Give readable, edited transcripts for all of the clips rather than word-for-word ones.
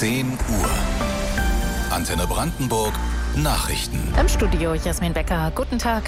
10 Uhr. Antenne Brandenburg Nachrichten. Im Studio Jasmin Becker. Guten Tag.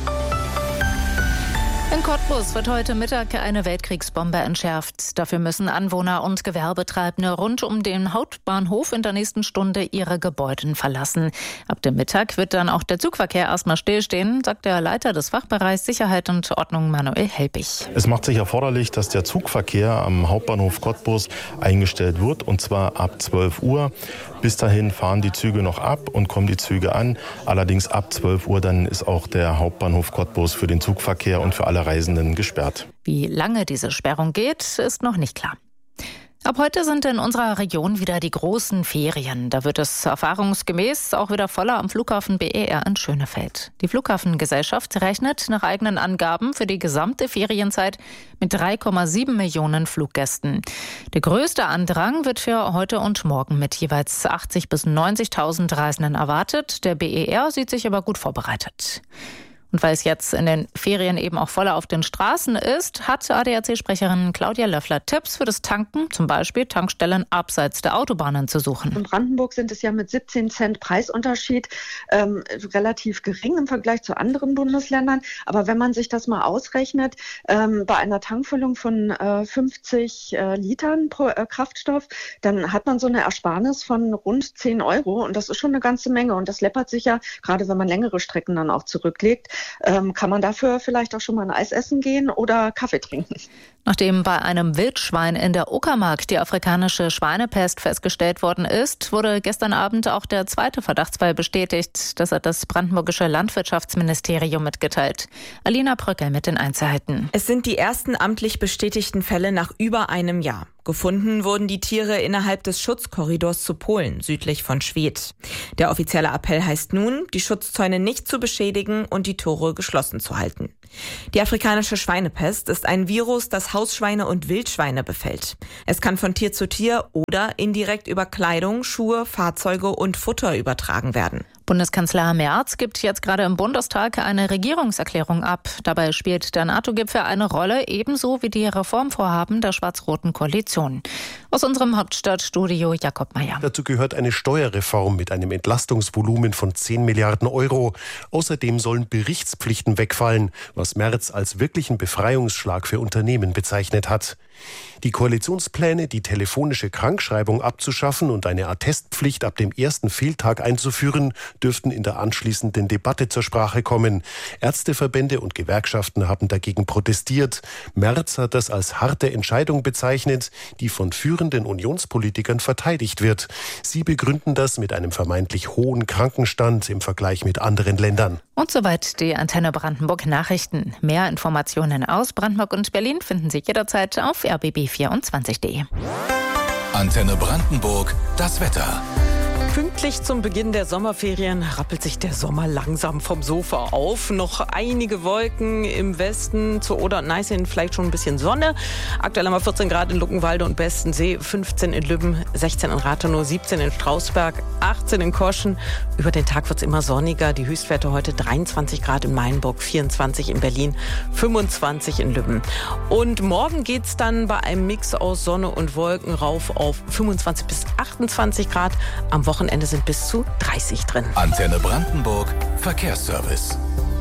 In Cottbus wird heute Mittag eine Weltkriegsbombe entschärft. Dafür müssen Anwohner und Gewerbetreibende rund um den Hauptbahnhof in der nächsten Stunde ihre Gebäude verlassen. Ab dem Mittag wird dann auch der Zugverkehr erstmal stillstehen, sagt der Leiter des Fachbereichs Sicherheit und Ordnung Manuel Helbig. Es macht sich erforderlich, dass der Zugverkehr am Hauptbahnhof Cottbus eingestellt wird, und zwar ab 12 Uhr. Bis dahin fahren die Züge noch ab und kommen die Züge an. Allerdings ab 12 Uhr dann ist auch der Hauptbahnhof Cottbus für den Zugverkehr und für alle Reisenden gesperrt. Wie lange diese Sperrung geht, ist noch nicht klar. Ab heute sind in unserer Region wieder die großen Ferien. Da wird es erfahrungsgemäß auch wieder voller am Flughafen BER in Schönefeld. Die Flughafengesellschaft rechnet nach eigenen Angaben für die gesamte Ferienzeit mit 3,7 Millionen Fluggästen. Der größte Andrang wird für heute und morgen mit jeweils 80.000 bis 90.000 Reisenden erwartet. Der BER sieht sich aber gut vorbereitet. Und weil es jetzt in den Ferien eben auch voller auf den Straßen ist, hat ADAC-Sprecherin Claudia Löffler Tipps für das Tanken, zum Beispiel Tankstellen abseits der Autobahnen zu suchen. In Brandenburg sind es ja mit 17 Cent Preisunterschied relativ gering im Vergleich zu anderen Bundesländern. Aber wenn man sich das mal ausrechnet, bei einer Tankfüllung von 50 Litern pro Kraftstoff, dann hat man so eine Ersparnis von rund 10 Euro. Und das ist schon eine ganze Menge. Und das läppert sich ja, gerade wenn man längere Strecken dann auch zurücklegt, kann man dafür vielleicht auch schon mal ein Eis essen gehen oder Kaffee trinken. Nachdem bei einem Wildschwein in der Uckermark die afrikanische Schweinepest festgestellt worden ist, wurde gestern Abend auch der zweite Verdachtsfall bestätigt. Das hat das brandenburgische Landwirtschaftsministerium mitgeteilt. Alina Bröckel mit den Einzelheiten. Es sind die ersten amtlich bestätigten Fälle nach über einem Jahr. Gefunden wurden die Tiere innerhalb des Schutzkorridors zu Polen, südlich von Schwedt. Der offizielle Appell heißt nun, die Schutzzäune nicht zu beschädigen und die Tore geschlossen zu halten. Die afrikanische Schweinepest ist ein Virus, das Hausschweine und Wildschweine befällt. Es kann von Tier zu Tier oder indirekt über Kleidung, Schuhe, Fahrzeuge und Futter übertragen werden. Bundeskanzler Merz gibt jetzt gerade im Bundestag eine Regierungserklärung ab. Dabei spielt der NATO-Gipfel eine Rolle, ebenso wie die Reformvorhaben der schwarz-roten Koalition. Aus unserem Hauptstadtstudio Jakob Mayer. Dazu gehört eine Steuerreform mit einem Entlastungsvolumen von 10 Milliarden Euro. Außerdem sollen Berichtspflichten wegfallen, was Merz als wirklichen Befreiungsschlag für Unternehmen bezeichnet hat. Die Koalitionspläne, die telefonische Krankschreibung abzuschaffen und eine Attestpflicht ab dem ersten Fehltag einzuführen, dürften in der anschließenden Debatte zur Sprache kommen. Ärzteverbände und Gewerkschaften haben dagegen protestiert. Merz hat das als harte Entscheidung bezeichnet, die von führenden Unionspolitikern verteidigt wird. Sie begründen das mit einem vermeintlich hohen Krankenstand im Vergleich mit anderen Ländern. Und soweit die Antenne Brandenburg Nachrichten. Mehr Informationen aus Brandenburg und Berlin finden Sie jederzeit auf rbb24.de. Antenne Brandenburg, das Wetter. Pünktlich zum Beginn der Sommerferien rappelt sich der Sommer langsam vom Sofa auf. Noch einige Wolken im Westen, zur Oder und Neiße vielleicht schon ein bisschen Sonne. Aktuell haben wir 14 Grad in Luckenwalde und Bestensee, 15 in Lübben, 16 in Rathenow, 17 in Strausberg, 18 in Koschen. Über den Tag wird es immer sonniger. Die Höchstwerte heute 23 Grad in Mainburg, 24 in Berlin, 25 in Lübben. Und morgen geht es dann bei einem Mix aus Sonne und Wolken rauf auf 25 bis 28 Grad. Am Wochenende sind bis zu 30 drin. Antenne Brandenburg, Verkehrsservice.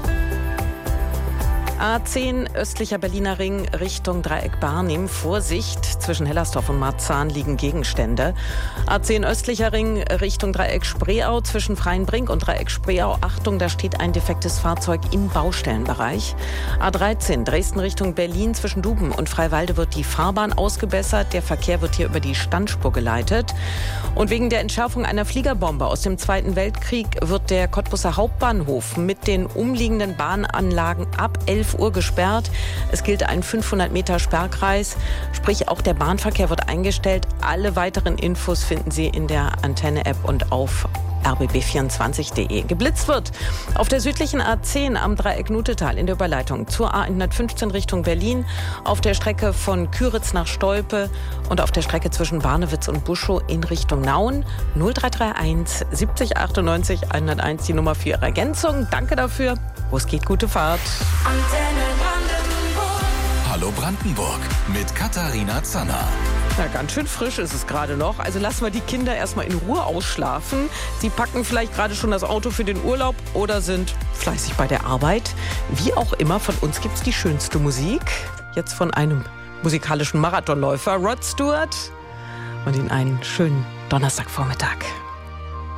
A10 östlicher Berliner Ring Richtung Dreieck Barnim. Vorsicht, zwischen Hellersdorf und Marzahn liegen Gegenstände. A10 östlicher Ring Richtung Dreieck Spreeau zwischen Freienbrink und Dreieck Spreeau. Achtung, da steht ein defektes Fahrzeug im Baustellenbereich. A13 Dresden Richtung Berlin zwischen Duben und Freiwalde wird die Fahrbahn ausgebessert. Der Verkehr wird hier über die Standspur geleitet. Und wegen der Entschärfung einer Fliegerbombe aus dem Zweiten Weltkrieg wird der Cottbuser Hauptbahnhof mit den umliegenden Bahnanlagen ab 11 Uhr gesperrt. Es gilt ein 500 Meter Sperrkreis, sprich auch der Bahnverkehr wird eingestellt. Alle weiteren Infos finden Sie in der Antenne-App und auf rbb24.de. Geblitzt wird auf der südlichen A10 am Dreieck Nutetal in der Überleitung zur A115 Richtung Berlin, auf der Strecke von Küritz nach Stolpe und auf der Strecke zwischen Barnewitz und Buschow in Richtung Nauen. 0331 70 98 101 die Nummer für Ihre Ergänzung. Danke dafür. Wo es geht, gute Fahrt. Hallo Brandenburg mit Katharina Zanner. Na, ganz schön frisch ist es gerade noch. Also lassen wir die Kinder erstmal in Ruhe ausschlafen. Sie packen vielleicht gerade schon das Auto für den Urlaub oder sind fleißig bei der Arbeit. Wie auch immer, von uns gibt's die schönste Musik. Jetzt von einem musikalischen Marathonläufer, Rod Stewart. Und Ihnen einen schönen Donnerstagvormittag.